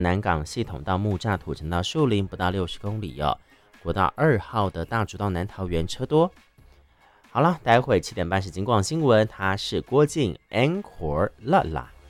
南港系统到木栅土城到树林不到60公里哦。国道2号的大竹到南桃园车多。好了，待会7点半是金广新闻，他是郭靖 Encore 乐啦。